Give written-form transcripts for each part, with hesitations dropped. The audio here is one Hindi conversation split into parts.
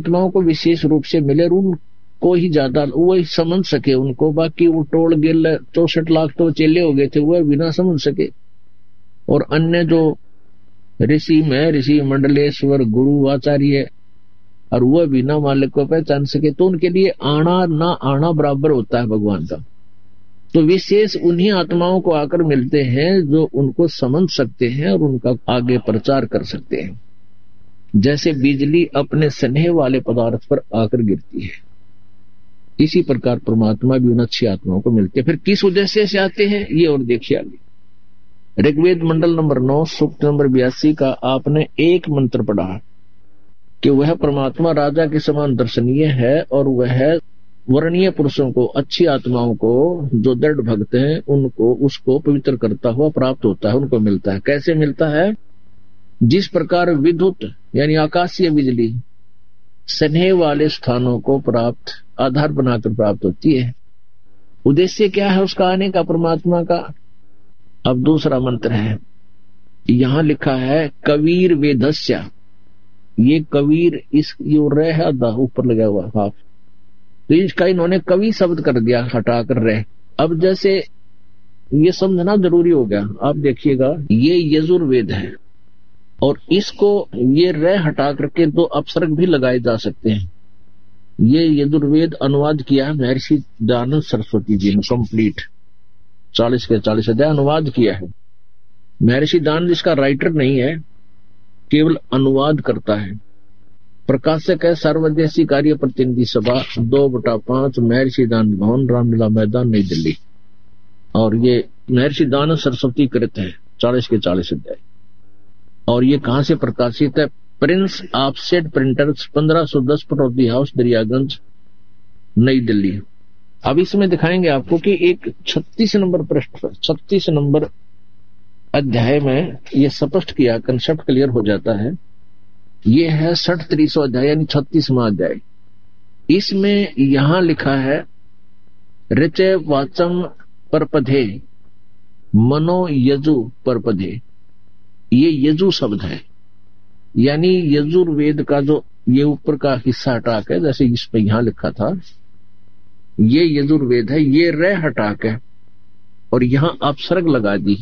आत्माओं को विशेष रूप से मिले और उनको ही ज्यादा वही समझ सके उनको। बाकी वो टोल गिल 64 लाख तो चेले हो गए थे, वह बिना समझ सके। और अन्य जो ऋषि में ऋषि मंडलेश्वर गुरु आचार्य, और वह बिना मालिक को पहचान सके, तो उनके लिए आना ना आना बराबर होता है भगवान का। तो विशेष उन्हीं आत्माओं को आकर मिलते हैं जो उनको समझ सकते हैं और उनका आगे प्रचार कर सकते हैं। जैसे बिजली अपने स्नेह वाले पदार्थ पर आकर गिरती है, इसी प्रकार परमात्मा भी उन अच्छी आत्माओं को मिलते हैं। फिर किस उद्देश्य से आते हैं ये और देखिए आगे। ऋग्वेद मंडल नंबर 9 सूक्त नंबर 82 का आपने एक मंत्र पढ़ा कि वह परमात्मा राजा के समान दर्शनीय है और वह वर्णीय पुरुषों को, अच्छी आत्माओं को जो दृढ़ भक्त हैं उनको, उसको पवित्र करता हुआ प्राप्त होता है, उनको मिलता है। कैसे मिलता है? जिस प्रकार विद्युत यानी आकाशीय बिजली स्नेह वाले स्थानों को प्राप्त आधार बनाकर प्राप्त होती है। उद्देश्य क्या है उसका आने का, परमात्मा का? अब दूसरा मंत्र है, यहां लिखा है कबीर वेदस्य। ये कबीर इस रे है आधा ऊपर लगा हुआ हाफ, तो इसका इन्होंने कवि शब्द कर दिया हटाकर रह। अब जैसे ये समझना जरूरी हो गया। आप देखिएगा ये यजुर्वेद है और इसको ये रे हटा करके 2 अपसर्ग भी लगाए जा सकते हैं। ये यजुर्वेद अनुवाद किया है महर्षि दयानंद सरस्वती जी ने, कंप्लीट 40 के 40 अध्याय अनुवाद किया है। महर्षि दयानंद इसका राइटर नहीं है, केवल अनुवाद करता है। प्रकाशक है सर्वदेशी कार्य प्रतिनिधि सभा 2/5 महर्षि दयानंद भवन, रामलीला मैदान, नई दिल्ली। और ये महर्षि दयानंद सरस्वती कृत है 40 के 40 अध्याय। और ये कहां से प्रकाशित है? Prince offset printers 1510 Pataudi house Daryaganj, नई दिल्ली। अब इसमें दिखाएंगे आपको कि एक 36 नंबर पृष्ठ 36 नंबर अध्याय में ये स्पष्ट किया, कंसेप्ट क्लियर हो जाता है। ये है 63वां अध्याय यानी 36वां अध्याय। इसमें यहां लिखा है ऋचे वाचम परपधे मनो यजु परपधे। ये यजु शब्द है, यानी यजुर्वेद का जो ये ऊपर का हिस्सा हटाक है, जैसे इस पे यहां लिखा था ये यजुर्वेद है, ये रे हटाक है और यहां अपसर्ग लगा दी।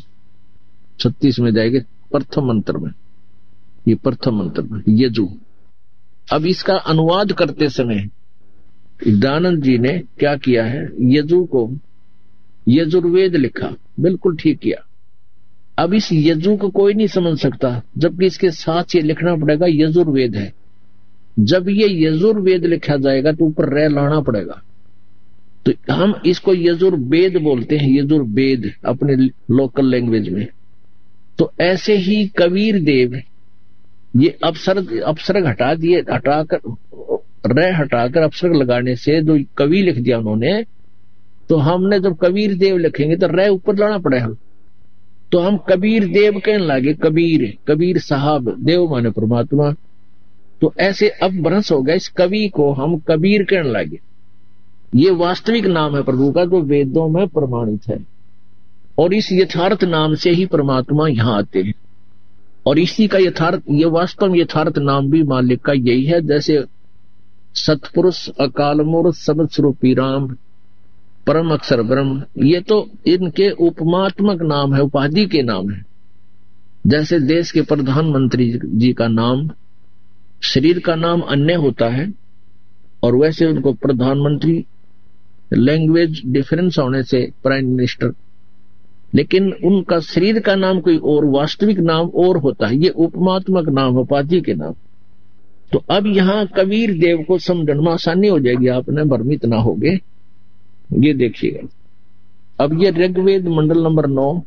36 में जाएंगे प्रथम मंत्र में, ये प्रथम मंत्र में यजु। अब इसका अनुवाद करते समय दयानंद जी ने क्या किया है, यजु को यजुर्वेद लिखा, बिल्कुल ठीक किया। अब इस यजु को कोई नहीं समझ सकता, जबकि इसके साथ ये लिखना पड़ेगा यजुर्वेद है। जब ये यजुर्वेद लिखा जाएगा तो ऊपर रे लाना पड़ेगा, तो हम इसको यजुर्वेद बोलते हैं, यजुर्वेद अपने लोकल लैंग्वेज में। तो ऐसे ही कबीर देव ये अपसर्ग हटा दिए, हटाकर रे हटाकर अपसर्ग लगाने से जो कवि लिख दिया उन्होंने, तो हमने जब कबीर देव लिखेंगे तो रे ऊपर लाना पड़ेगा। तो हम कबीर देव कहने लगे, कबीर कबीर साहब, देव माने परमात्मा। तो ऐसे अब भ्रंश हो गया, इस कवि को हम कबीर कहने लगे। ये वास्तविक नाम है प्रभु का जो वेदों में प्रमाणित है, और इस यथार्थ नाम से ही परमात्मा यहां आते हैं। और इसी का यथार्थ, ये वास्तव यथार्थ नाम भी मालिक का यही है। जैसे सतपुरुष, अकाल मूर्त, सबद स्वरूपी राम, परम अक्षर ब्रह्म, ये तो इनके उपमात्मक नाम है, उपाधि के नाम है। जैसे देश के प्रधानमंत्री जी का नाम, शरीर का नाम अन्य होता है, और वैसे उनको प्रधानमंत्री लैंग्वेज डिफरेंस होने से प्राइम मिनिस्टर, लेकिन उनका शरीर का नाम कोई और, वास्तविक नाम और होता है। ये उपमात्मक नाम, उपाधि के नाम। तो अब यहाँ कबीर देव को समझने में आसानी हो जाएगी, आपने भ्रमित ना होगे। ये देखिएगा, अब ये ऋग्वेद मंडल नंबर 9,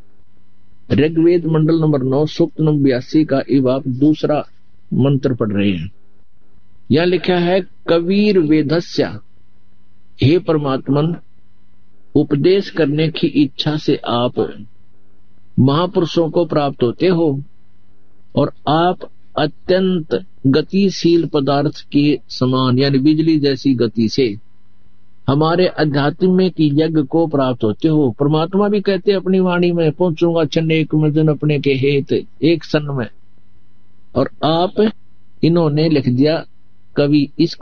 ऋग्वेद मंडल नंबर 9 सूक्त नंबर 82 का अब आप दूसरा मंत्र पढ़ रहे हैं। यह लिखा है कबीर वेदस्य, हे परमात्मन, उपदेश करने की इच्छा से आप महापुरुषों को प्राप्त होते हो, और आप अत्यंत गतिशील पदार्थ के समान यानी बिजली जैसी गति से हमारे अध्यात्म की यज्ञ को प्राप्त होते हो। परमात्मा भी कहते अपनी वाणी में, पहुंचूंगा छन्न एक मजन अपने के हेत एक सन में। और आप इन्होंने लिख दिया कवि, इस